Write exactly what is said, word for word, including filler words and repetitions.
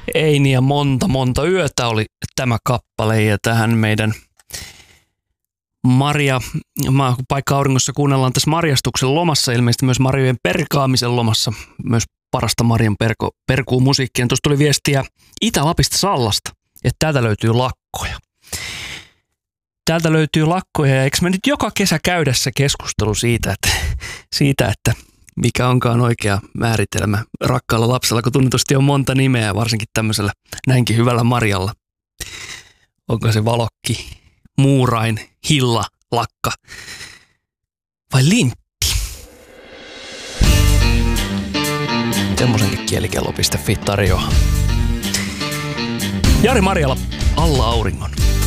Eini ja monta monta yötä oli tämä kappale ja tähän meidän Marja, paikka auringossa kuunnellaan tässä marjastuksen lomassa, ilmeisesti myös marjojen perkaamisen lomassa, myös parasta Marjan perko, perkuu musiikkia. Tuossa tuli viestiä Itä-Lapista Sallasta, että täältä löytyy lakkoja. Täältä löytyy lakkoja ja eikö me nyt joka kesä käydä se keskustelu siitä, että, siitä, että mikä onkaan oikea määritelmä rakkaalla lapsella, kun tunnetusti on monta nimeä, varsinkin tämmöisellä näinkin hyvällä Marjalla. Onko se Valokki, Muurain, Hilla, Lakka vai Lintti? Semmoisenkin kielikello piste fi tarjoaa. Jari Marjala, Alla auringon.